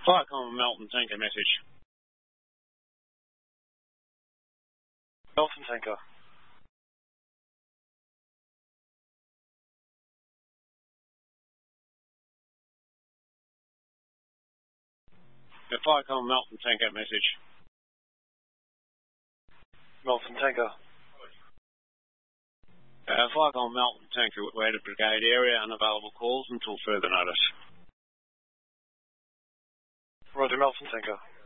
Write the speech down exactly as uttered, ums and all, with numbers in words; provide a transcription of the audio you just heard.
Firecom Melton Tanker message. Melton Tanker. The Firecom Melton Tanker message. Melton Tanker. Uh, Firecom Melton Tanker, we're at a brigade area, unavailable calls until further notice. Roger, Melton Tanker.